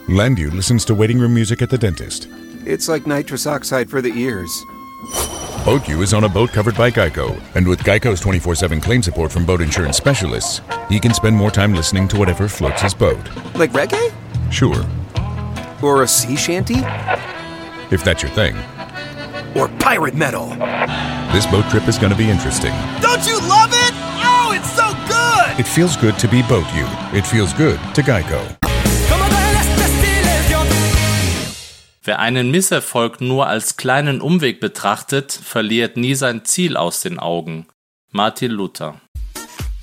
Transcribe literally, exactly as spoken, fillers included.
Landu listens to waiting room music at the dentist. It's like nitrous oxide for the ears. BoatU is on a boat covered by Geico, and with Geico's twenty-four seven claim support from boat insurance specialists, he can spend more time listening to whatever floats his boat. Like reggae? Sure. Or a sea shanty? If that's your thing. Or pirate metal? This boat trip is going to be interesting. Don't you love it? Oh, it's so good! It feels good to be BoatU. It feels good to Geico. Wer einen Misserfolg nur als kleinen Umweg betrachtet, verliert nie sein Ziel aus den Augen. Martin Luther.